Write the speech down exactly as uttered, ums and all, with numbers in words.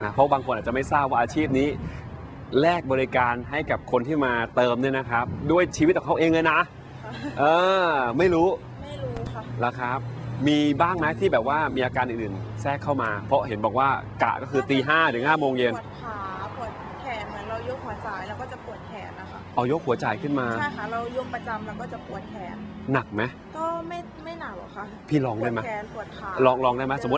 นะเพราะบางคนอาจจะไม่ทราบว่าอาชีพนี้แลกบริการให้กับคนที่มาเติมเนี่ยนะครับด้วยชีวิตของเขาเองเลยนะเออไม่รู้ไม่รู้ค่ะแล้วครับมีบ้างไหมที่แบบว่ามีอาการอื่นๆแทรกเข้ามาเพราะเห็นบอกว่ากะก็คือตีห้าถึงห้าโมงเย็นปวดขาปวดแขนเหมือนเรายกหัวจ่ายแล้วก็จะปวดแขนนะคะเอายกหัวจ่ายขึ้นมาใช่ค่ะเรายกประจำแล้วก็จะปวดแขนหนักไหมก็ไม่ไม่หนักหรอกค่ะพี่ลองได้ไหมปวดแขนปวดขาลองลองได้ไหมสมมติ